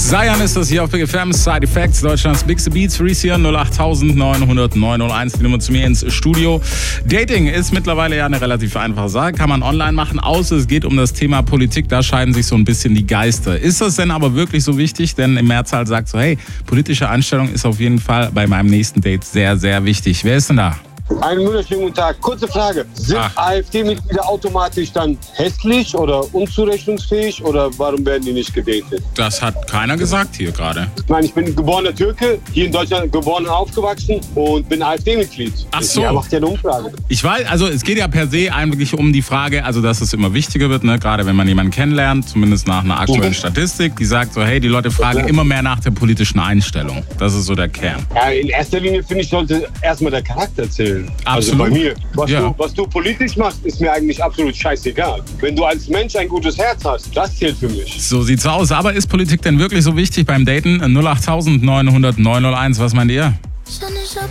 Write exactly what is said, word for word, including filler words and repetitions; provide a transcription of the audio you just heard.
Zayan ist das hier auf Big F M, Side Effects, Deutschlands Bigste Beats, Reese hier, null acht neun null null neun null eins, die Nummer zu mir ins Studio. Dating ist mittlerweile ja eine relativ einfache Sache, kann man online machen, außer es geht um das Thema Politik, da scheiden sich so ein bisschen die Geister. Ist das denn aber wirklich so wichtig? Denn im Mehrzahl sagt so, hey, politische Einstellung ist auf jeden Fall bei meinem nächsten Date sehr, sehr wichtig. Wer ist denn da? Einen wunderschönen guten Tag. Kurze Frage. Sind Ach. AfD-Mitglieder automatisch dann hässlich oder unzurechnungsfähig oder warum werden die nicht gedatet? Das hat keiner gesagt hier gerade. Ich meine, ich bin geborener Türke, hier in Deutschland geboren und aufgewachsen und bin AfD-Mitglied. Ach so. Ja, macht ja eine Umfrage. Ich weiß, also es geht ja per se eigentlich um die Frage, also dass es immer wichtiger wird, ne? Gerade wenn man jemanden kennenlernt, zumindest nach einer aktuellen Mhm. Statistik, die sagt so, hey, die Leute fragen immer mehr nach der politischen Einstellung. Das ist so der Kern. Ja, in erster Linie finde ich, sollte erstmal der Charakter zählen. Also Absolut. bei mir. Was, Ja. du, was du politisch machst, ist mir eigentlich absolut scheißegal. Wenn du als Mensch ein gutes Herz hast, das zählt für mich. So sieht's aus. Aber ist Politik denn wirklich so wichtig beim Daten? null acht neun null null neun null eins, was meint ihr?